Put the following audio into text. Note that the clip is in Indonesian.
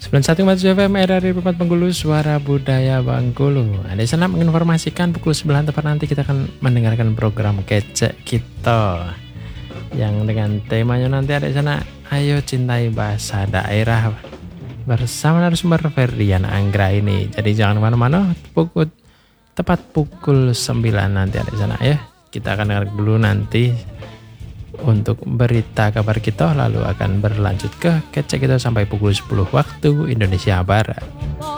91 FM RRI Bupat Bengkulu, suara budaya Bengkulu. Ada sana menginformasikan pukul 9 tepat nanti kita akan mendengarkan program Kece Kita yang dengan temanya nanti ada sana Ayo Cintai Bahasa Daerah bersama narasumber Ferdian Anggra ini. Jadi jangan kemana-mana, tepat pukul 9 nanti ada sana ya. Kita akan dengar dulu nanti untuk berita kabar kita, lalu akan berlanjut ke Kece Kita sampai pukul 10 waktu Indonesia Barat.